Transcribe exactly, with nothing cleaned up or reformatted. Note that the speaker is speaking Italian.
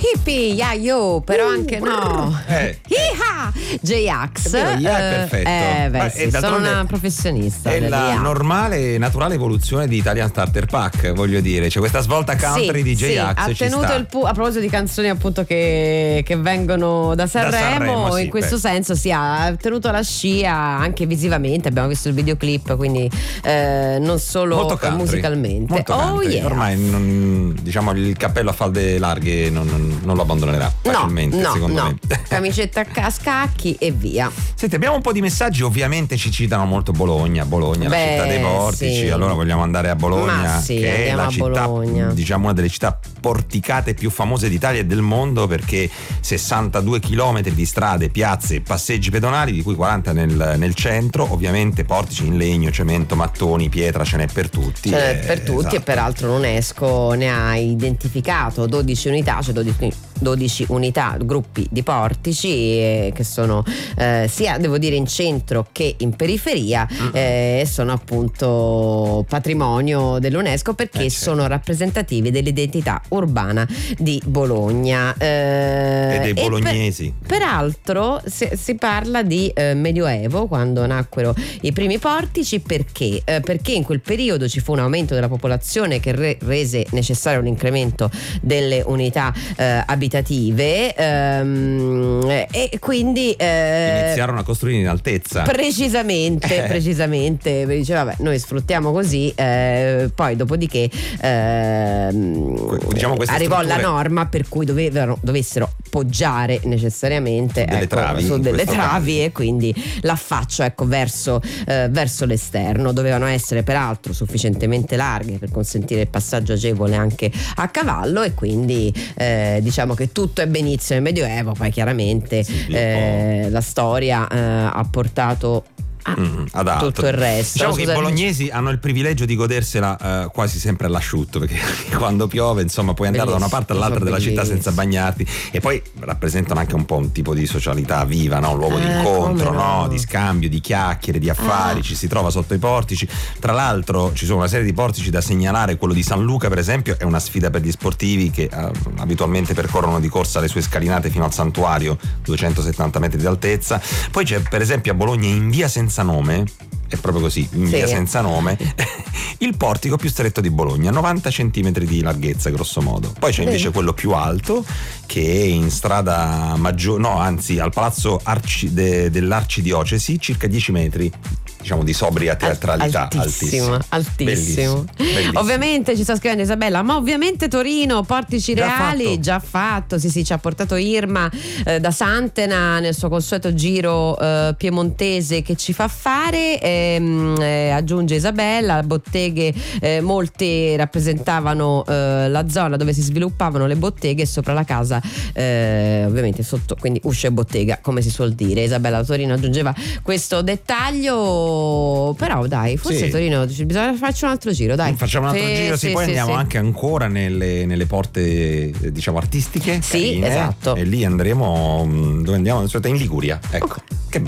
hippie, yeah yo, però uh, anche no. Eh. Iha! J-Ax. È, vero, è perfetto. Eh, beh, Ma, sì, sono una professionista. È la yeah. normale e naturale evoluzione di Italian Starter Pack, voglio dire. C'è questa svolta country sì, di J-Ax. Sì, ha tenuto il pu- a proposito di canzoni appunto che, che vengono da Sanremo, da Sanremo in sì, questo beh. senso sì, ha tenuto la scia anche visivamente, abbiamo visto il videoclip, quindi eh, non solo molto country, musicalmente. molto oh country. yeah. Ormai non, diciamo il cappello a falde larghe non, non, non lo abbandonerà facilmente, no, secondo no. me. Camicetta a scacchi e via. Senti, abbiamo un po' di messaggi, ovviamente ci citano molto Bologna, Bologna, Beh, la città dei portici, sì. allora vogliamo andare a Bologna, Ma sì, che è la città, Bologna. diciamo una delle città porticate più famose d'Italia e del mondo, perché sessantadue chilometri di strade, piazze e passeggi pedonali, di cui quaranta nel, nel centro, ovviamente portici in legno, cemento, mattoni, pietra, ce n'è per tutti. Ce n'è eh, per tutti esatto. E peraltro l'UNESCO ne ha identificato dodici unità, cioè dodici, dodici unità, gruppi di portici eh, che sono eh, sia devo dire in centro che in periferia e eh, sono appunto patrimonio dell'UNESCO perché eh, certo. sono rappresentativi dell'identità urbana di Bologna eh, e dei bolognesi. Per, peraltro si, si parla di eh, Medioevo, quando nacquero i primi portici, perché? Eh, perché in quel periodo ci fu un aumento della popolazione che re, rese necessario un incremento delle unità eh, abitative ehm, e quindi eh, iniziarono a costruire in altezza. Precisamente, precisamente. Dice, vabbè, noi sfruttiamo così, eh, poi dopodiché eh, diciamo arrivò strutture... la norma per cui dovevano, dovessero poggiare necessariamente su delle ecco, travi, su delle travi caso. E quindi l'affaccio ecco, verso, eh, verso l'esterno. Dovevano essere peraltro sufficientemente larghe per consentire il passaggio agevole anche a cavallo e quindi eh, diciamo che tutto ebbe inizio nel Medioevo, poi chiaramente sì, eh, la storia eh, ha portato Ah, mm, adatto. tutto il resto. Diciamo Scusate. che i bolognesi hanno il privilegio di godersela uh, quasi sempre all'asciutto, perché quando piove insomma puoi andare Bellissimo, da una parte all'altra della bellissimo. città senza bagnarti, e poi rappresentano anche un po' un tipo di socialità viva, no? Un luogo eh, di incontro, no? no? Di scambio, di chiacchiere, di affari, ah. ci si trova sotto i portici. Tra l'altro ci sono una serie di portici da segnalare, quello di San Luca per esempio è una sfida per gli sportivi che uh, abitualmente percorrono di corsa le sue scalinate fino al santuario, duecentosettanta metri di altezza. Poi c'è per esempio a Bologna in via senza nome, è proprio così, in via sì. senza nome, il portico più stretto di Bologna, novanta centimetri di larghezza grosso modo. Poi c'è invece quello più alto che è in strada maggiore, no anzi al palazzo Arci de, dell'arcidiocesi, circa dieci metri, diciamo di sobria teatralità. Altissimo, altissimo. Bellissimo, bellissimo. Ovviamente ci sta scrivendo Isabella, ma ovviamente Torino, portici già reali, fatto. già fatto, sì sì, ci ha portato Irma eh, da Santena nel suo consueto giro eh, piemontese che ci fa fare, ehm, eh, aggiunge Isabella, botteghe, eh, molte rappresentavano eh, la zona dove si sviluppavano le botteghe e sopra la casa eh, ovviamente sotto, quindi usce bottega come si suol dire. Isabella da Torino aggiungeva questo dettaglio. Però dai, forse sì. Torino bisogna farci un altro giro, dai. Facciamo un altro sì, giro, sì, sì, poi sì, andiamo sì. anche ancora nelle, nelle porte diciamo artistiche. Sì, carine, esatto. E lì andremo, dove andiamo? In Liguria. Ecco. Okay. Che